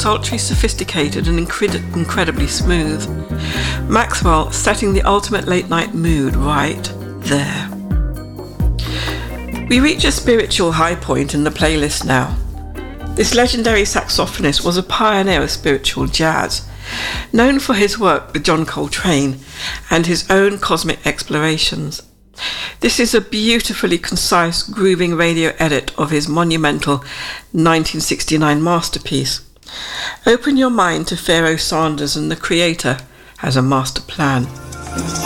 sultry, sophisticated and incredibly smooth. Maxwell setting the ultimate late-night mood right there. We reach a spiritual high point in the playlist now. This legendary saxophonist was a pioneer of spiritual jazz, known for his work with John Coltrane and his own cosmic explorations. This is a beautifully concise, grooving radio edit of his monumental 1969 masterpiece. Open your mind to Pharoah Sanders, and the creator has a master plan.